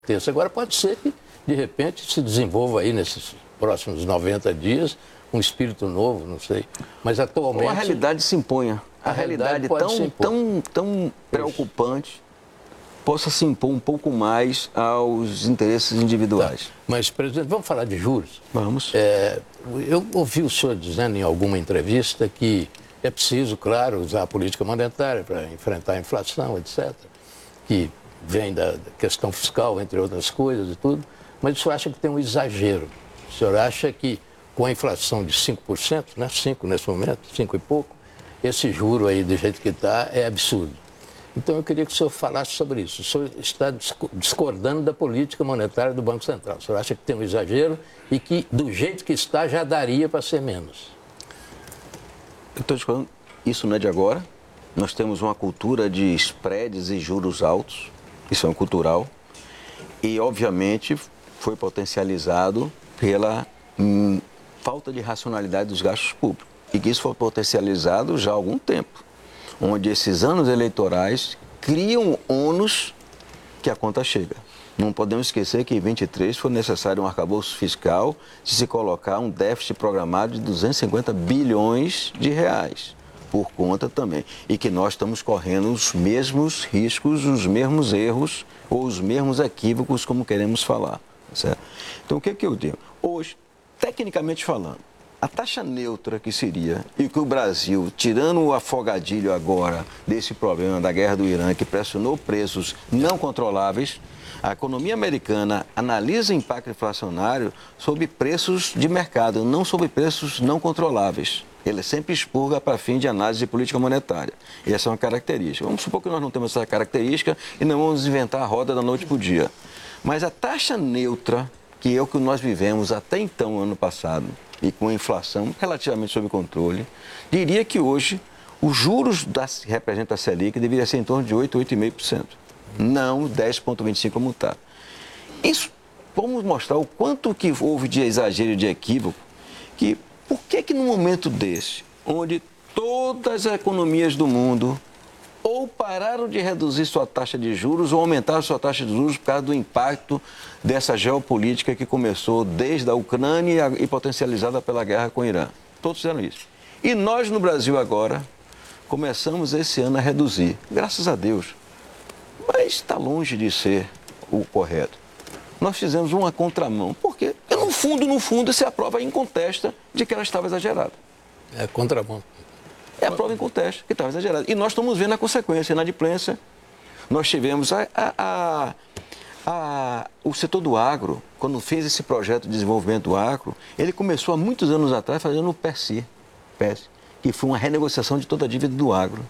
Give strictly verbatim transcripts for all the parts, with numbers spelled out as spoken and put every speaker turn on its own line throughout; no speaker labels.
Agora pode ser que, de repente, se desenvolva aí nesses próximos noventa dias um espírito novo, não sei. Mas atualmente...
Ou a realidade se imponha. A, a realidade, realidade tão, tão, tão preocupante possa se impor um pouco mais aos interesses individuais.
Tá. Mas, presidente, vamos falar de juros?
Vamos.
É, eu ouvi o senhor dizendo em alguma entrevista que é preciso, claro, usar a política monetária para enfrentar a inflação, etcétera, que vem da questão fiscal, entre outras coisas e tudo, mas o senhor acha que tem um exagero? O senhor acha que com a inflação de cinco por cento, né, cinco nesse momento, cinco e pouco, esse juro aí do jeito que está é absurdo. Então eu queria que o senhor falasse sobre isso. O senhor está discordando da política monetária do Banco Central. O senhor acha que tem um exagero e que do jeito que está já daria para ser menos?
Eu estou discordando. Isso não é de agora. Nós temos uma cultura de spreads e juros altos. Isso é cultural. E, obviamente, foi potencializado pela hum, falta de racionalidade dos gastos públicos. E que isso foi potencializado já há algum tempo, onde esses anos eleitorais criam ônus que a conta chega. Não podemos esquecer que em vinte e três foi necessário um arcabouço fiscal de se colocar um déficit programado de duzentos e cinquenta bilhões de reais, por conta também. E que nós estamos correndo os mesmos riscos, os mesmos erros ou os mesmos equívocos, como queremos falar. Certo? Então, o que, que eu digo? Hoje, tecnicamente falando, a taxa neutra que seria, e que o Brasil, tirando o afogadilho agora desse problema da guerra do Irã, que pressionou preços não controláveis, a economia americana analisa o impacto inflacionário sobre preços de mercado, não sobre preços não controláveis. Ele sempre expurga para fim de análise de política monetária. E essa é uma característica. Vamos supor que nós não temos essa característica e não vamos inventar a roda da noite para o dia. Mas a taxa neutra, que é o que nós vivemos até então, ano passado, e com a inflação relativamente sob controle, diria que hoje os juros da, que representa a Selic deveria ser em torno de oito, oito vírgula cinco por cento. Não dez vírgula vinte e cinco por cento como está. Isso, vamos mostrar o quanto que houve de exagero e de equívoco, que por que que num momento desse, onde todas as economias do mundo ou pararam de reduzir sua taxa de juros ou aumentaram sua taxa de juros por causa do impacto dessa geopolítica que começou desde a Ucrânia e potencializada pela guerra com o Irã. Todos fizeram isso. E nós no Brasil agora começamos esse ano a reduzir, graças a Deus. Mas está longe de ser o correto. Nós fizemos uma contramão, porque no fundo, no fundo, se a prova incontesta de que ela estava exagerada.
É contramão.
É a prova incontesta que estava exagerada. E nós estamos vendo a consequência, a inadimplência. Nós tivemos a, a, a, a, o setor do agro, quando fez esse projeto de desenvolvimento do agro, ele começou há muitos anos atrás fazendo o P E S I, P E S, que foi uma renegociação de toda a dívida do agro.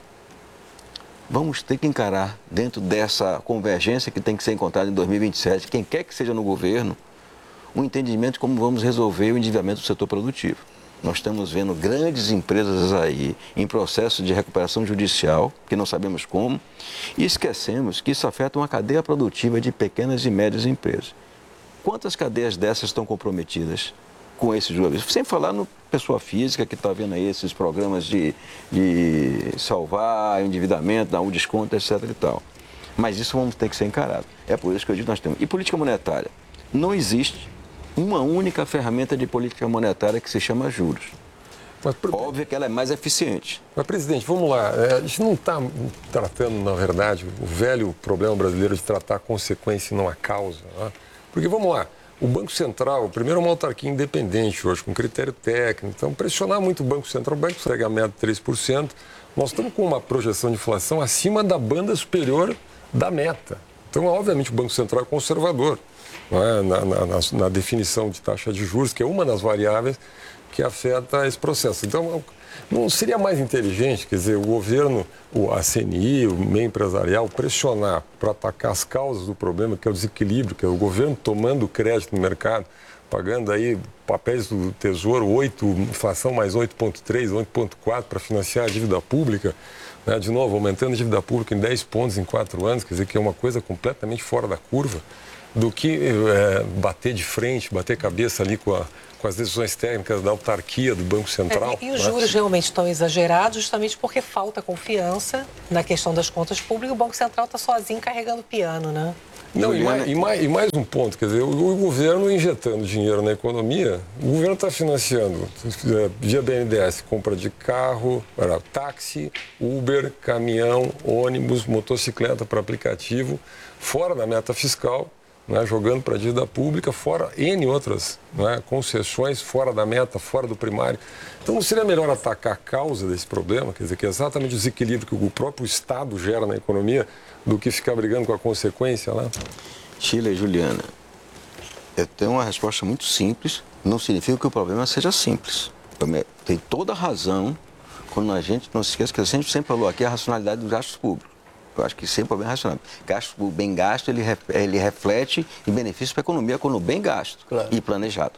Vamos ter que encarar, dentro dessa convergência que tem que ser encontrada em dois mil e vinte e sete, quem quer que seja no governo, um entendimento de como vamos resolver o endividamento do setor produtivo. Nós estamos vendo grandes empresas aí em processo de recuperação judicial, que não sabemos como, e esquecemos que isso afeta uma cadeia produtiva de pequenas e médias empresas. Quantas cadeias dessas estão comprometidas com esse juros? Sem falar no pessoa física que está vendo aí esses programas de, de salvar o endividamento, dar um desconto, etc e tal. Mas isso vamos ter que ser encarado. É por isso que eu digo que nós temos. E política monetária? Não existe uma única ferramenta de política monetária que se chama juros. Mas, óbvio que ela é mais eficiente.
Mas, presidente, vamos lá. A gente não está tratando, na verdade, o velho problema brasileiro de tratar a consequência e não a causa. Né? Porque, vamos lá, o Banco Central, primeiro, é uma autarquia independente hoje, com critério técnico. Então, pressionar muito o Banco Central, o banco segue a meta de três por cento. Nós estamos com uma projeção de inflação acima da banda superior da meta. Então, obviamente, o Banco Central é conservador. É? Na, na, na, na definição de taxa de juros, que é uma das variáveis que afeta esse processo. Então, não seria mais inteligente, quer dizer, o governo, a C N I, o meio empresarial, pressionar para atacar as causas do problema, que é o desequilíbrio, que é o governo tomando crédito no mercado, pagando aí papéis do Tesouro, oito, inflação mais oito vírgula três, oito vírgula quatro para financiar a dívida pública, né? De novo, aumentando a dívida pública em dez pontos em quatro anos, quer dizer, que é uma coisa completamente fora da curva, do que é, bater de frente, bater cabeça ali com, a, com as decisões técnicas da autarquia do Banco Central.
É, e os juros realmente estão exagerados justamente porque falta confiança na questão das contas públicas e o Banco Central está sozinho carregando o piano, né?
Não, e mais, e, mais, e mais um ponto, quer dizer, o, o governo injetando dinheiro na economia, o governo está financiando via B N D E S, compra de carro, era, táxi, Uber, caminhão, ônibus, motocicleta para aplicativo, fora da meta fiscal, né, jogando para a dívida pública, fora N outras, né, concessões fora da meta, fora do primário. Então não seria melhor atacar a causa desse problema, quer dizer, que é exatamente o desequilíbrio que o próprio Estado gera na economia, do que ficar brigando com a consequência lá?
Sheila e Juliana, eu tenho uma resposta muito simples, não significa que o problema seja simples. Tem toda a razão quando a gente, não se esqueça que a gente sempre falou aqui a racionalidade dos gastos públicos. Eu acho que sempre é bem racional. Gasto bem gasto, ele, ele reflete em benefício para a economia quando bem gasto, claro, e planejado.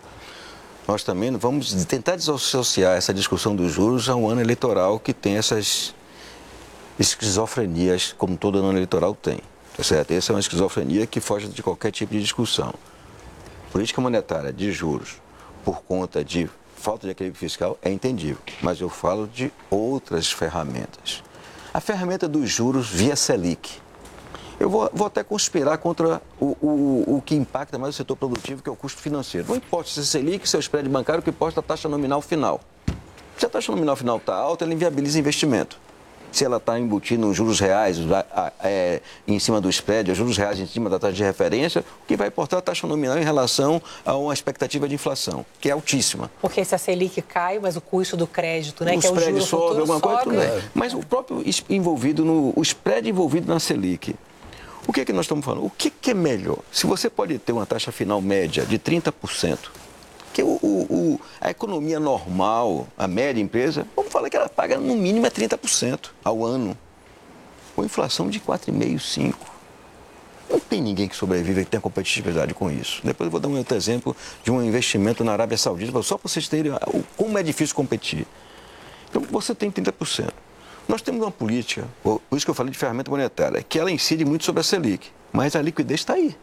Nós também vamos tentar desassociar essa discussão dos juros a um ano eleitoral que tem essas esquizofrenias, como todo ano eleitoral tem. Tá certo? Essa é uma esquizofrenia que foge de qualquer tipo de discussão. Política monetária de juros por conta de falta de equilíbrio fiscal é entendível, mas eu falo de outras ferramentas. A ferramenta dos juros via Selic. Eu vou, vou até conspirar contra o, o, o que impacta mais o setor produtivo, que é o custo financeiro. Não importa se é Selic, se é o spread bancário, o que importa é a taxa nominal final. Se a taxa nominal final está alta, ela inviabiliza investimento. Se ela está embutida nos juros reais, é, em cima do spread, os juros reais em cima da taxa de referência, o que vai importar é a taxa nominal em relação a uma expectativa de inflação, que é altíssima.
Porque se a Selic cai, mas o custo do crédito, né,
o
que é o
spread
juro
sobe,
futuro,
alguma coisa,
sobe.
tudo bem. Mas o próprio envolvido no, o spread envolvido na Selic. O que é que nós estamos falando? O que, que é melhor? Se você pode ter uma taxa final média de trinta por cento, que o, o, a economia normal, a média empresa, vamos falar que ela paga no mínimo é trinta por cento ao ano. Com inflação de quatro vírgula cinco por cento. Não tem ninguém que sobreviva e que tenha competitividade com isso. Depois eu vou dar um outro exemplo de um investimento na Arábia Saudita, só para vocês terem como é difícil competir. Então, você tem trinta por cento. Nós temos uma política, por isso que eu falei de ferramenta monetária, que ela incide muito sobre a Selic, mas a liquidez está aí.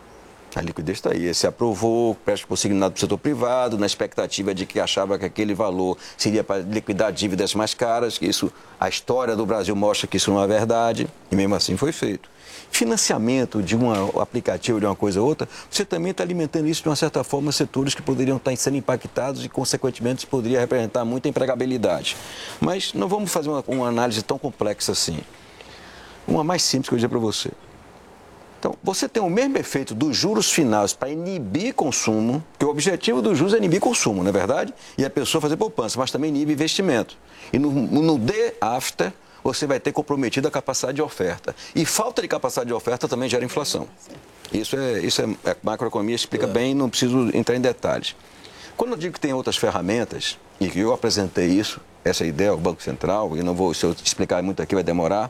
A liquidez está aí. Se aprovou, presta consignado para o setor privado, na expectativa de que achava que aquele valor seria para liquidar dívidas mais caras, que isso, a história do Brasil mostra que isso não é verdade, e mesmo assim foi feito. Financiamento de um aplicativo, de uma coisa ou outra, você também está alimentando isso de uma certa forma, setores que poderiam estar sendo impactados e, consequentemente, isso poderia representar muita empregabilidade. Mas não vamos fazer uma, uma análise tão complexa assim. Uma mais simples que eu vou dizer para você. Então, você tem o mesmo efeito dos juros finais para inibir consumo, que o objetivo dos juros é inibir consumo, não é verdade? E a pessoa fazer poupança, mas também inibe investimento. E no, no day after, você vai ter comprometido a capacidade de oferta. E falta de capacidade de oferta também gera inflação. Isso é, isso é, a macroeconomia explica bem, não preciso entrar em detalhes. Quando eu digo que tem outras ferramentas, e que eu apresentei isso, essa ideia ao Banco Central, e não vou, se eu explicar muito aqui vai demorar,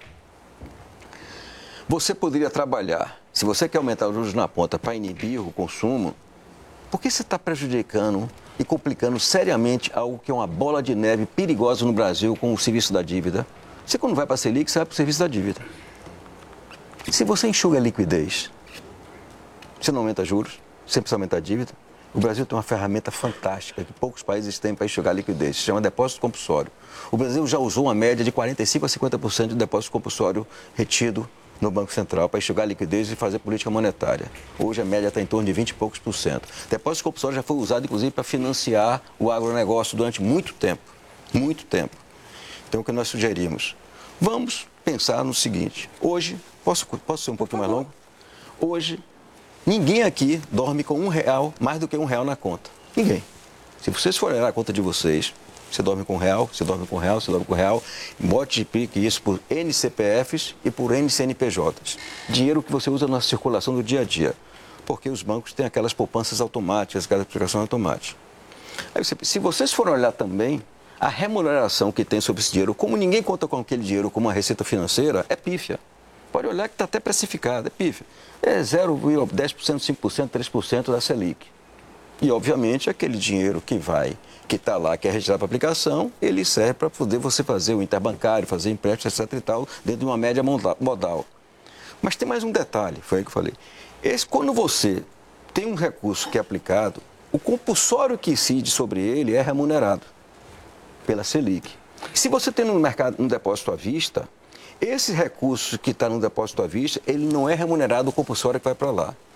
você poderia trabalhar, se você quer aumentar os juros na ponta para inibir o consumo, por que você está prejudicando e complicando seriamente algo que é uma bola de neve perigosa no Brasil com o serviço da dívida? Você quando vai para a Selic, você vai para o serviço da dívida. Se você enxuga a liquidez, você não aumenta juros, você precisa aumentar a dívida. O Brasil tem uma ferramenta fantástica que poucos países têm para enxugar a liquidez, se chama depósito compulsório. O Brasil já usou uma média de quarenta e cinco a cinquenta por cento de depósito compulsório retido no Banco Central para enxugar a liquidez e fazer política monetária. Hoje a média está em torno de vinte e poucos por cento. Depósito compulsório já foi usado, inclusive, para financiar o agronegócio durante muito tempo. Muito tempo. Então, o que nós sugerimos? Vamos pensar no seguinte. Hoje, posso, posso ser um pouco mais longo? Hoje, ninguém aqui dorme com um real, mais do que um real na conta. Ninguém. Se vocês forem olhar a conta de vocês, você dorme com um real, você dorme com um real, você dorme com um real, multiplique isso por N C P Fs e por N C N P Js. Dinheiro que você usa na circulação do dia a dia. Porque os bancos têm aquelas poupanças automáticas, aquelas aplicações automáticas. Aí você, se vocês forem olhar também, a remuneração que tem sobre esse dinheiro, como ninguém conta com aquele dinheiro como uma receita financeira, é pífia. Pode olhar que está até precificado, é pífia. É zero vírgula dez por cento, cinco por cento, três por cento da Selic. E, obviamente, aquele dinheiro que vai, que está lá, que é registrado para aplicação, ele serve para poder você fazer o interbancário, fazer empréstimo, etc e tal, dentro de uma média modal. Mas tem mais um detalhe, foi aí que eu falei. Esse, quando você tem um recurso que é aplicado, o compulsório que incide sobre ele é remunerado pela Selic. Se você tem no mercado um depósito à vista, Esse recurso que está no depósito à vista, ele não é remunerado compulsório que vai para lá.